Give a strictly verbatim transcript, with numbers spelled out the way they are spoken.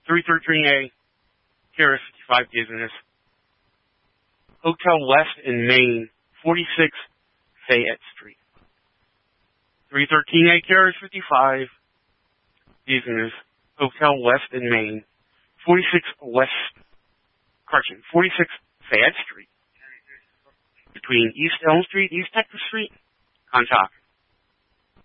three thirteen A, Keras fifty-five business. Hotel West in Maine, forty-six Fayette Street. three thirteen A, Keras fifty-five business. Hotel West in Maine, forty-six West, correction, forty-six Fayette Street. Between East Elm Street, East Texas Street. Contact